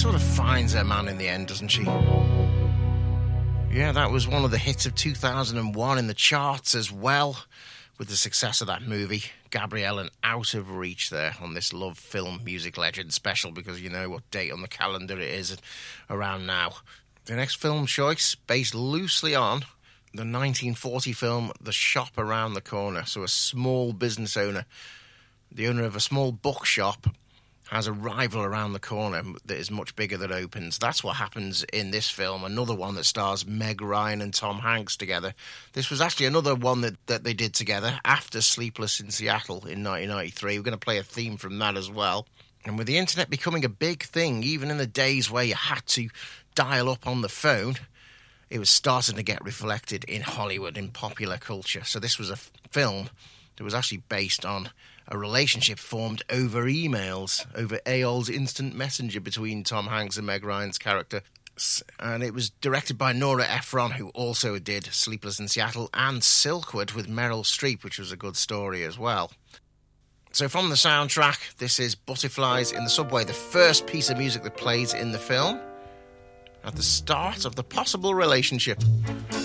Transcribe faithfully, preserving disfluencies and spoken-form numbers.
sort of finds her man in the end, doesn't she? Yeah, that was one of the hits of two thousand one in the charts as well, with the success of that movie. Gabrielle and Out of Reach there on this Love Film Music Legend special, because you know what date on the calendar it is around now. The next film choice, based loosely on the nineteen forty film The Shop Around the Corner. So a small business owner, the owner of a small bookshop, has a rival around the corner that is much bigger that opens. That's what happens in this film, another one that stars Meg Ryan and Tom Hanks together. This was actually another one that, that they did together after Sleepless in Seattle in nineteen ninety-three. We're going to play a theme from that as well. And with the internet becoming a big thing, even in the days where you had to dial up on the phone, it was starting to get reflected in Hollywood, in popular culture. So this was a f- film that was actually based on a relationship formed over emails, over A O L's instant messenger between Tom Hanks and Meg Ryan's character. And it was directed by Nora Ephron, who also did Sleepless in Seattle and Silkwood with Meryl Streep, which was a good story as well. So from the soundtrack, this is Butterflies in the Subway, the first piece of music that plays in the film at the start of the possible relationship.